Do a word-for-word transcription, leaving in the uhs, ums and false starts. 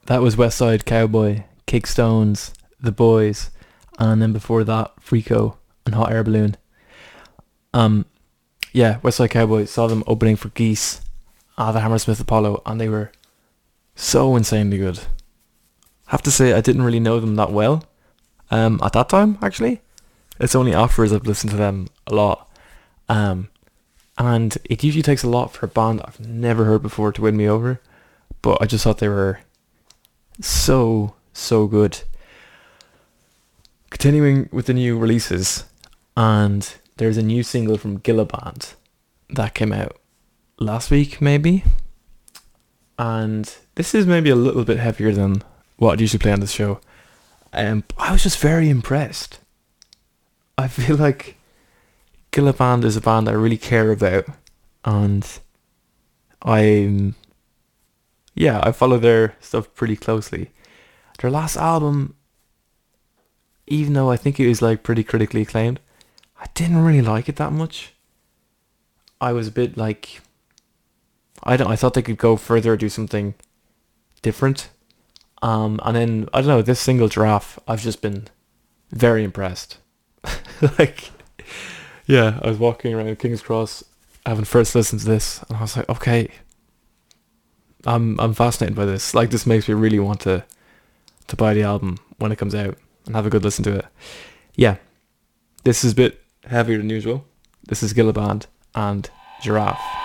That was West Side Cowboy, Kickstones, The Boys, and then before that, Freako and Hot Air Balloon. Um, yeah, West Side Cowboy, saw them opening for Geese at the Hammersmith Apollo, and they were so insanely good. Have to say, I didn't really know them that well um, at that time, actually. It's only afterwards I've listened to them a lot. Um, and it usually takes a lot for a band I've never heard before to win me over. But I just thought they were so, so good. Continuing with the new releases, and there's a new single from Gillaband that came out last week, maybe. And this is maybe a little bit heavier than what I'd usually play on this show. Um, I was just very impressed. I feel like Gillaband is a band I really care about, and I'm yeah, I follow their stuff pretty closely. Their last album, even though I think it was like pretty critically acclaimed, I didn't really like it that much. I was a bit like, I don't I thought they could go further or do something different. Um, and then I don't know, this single Giraffe, I've just been very impressed. Like, yeah, I was walking around King's Cross having first listened to this, and I was like, okay, I'm I'm fascinated by this. Like, this makes me really want to to buy the album when it comes out and have a good listen to it. Yeah, this is a bit heavier than usual. This is Gillaband and Giraffe.